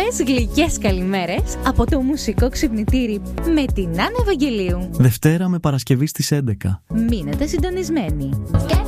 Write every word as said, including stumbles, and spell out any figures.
Πολλές γλυκές καλημέρες από το μουσικό ξυπνητήρι με την Άννα Ευαγγελίου. Δευτέρα με Παρασκευή στις έντεκα. Μείνετε συντονισμένοι.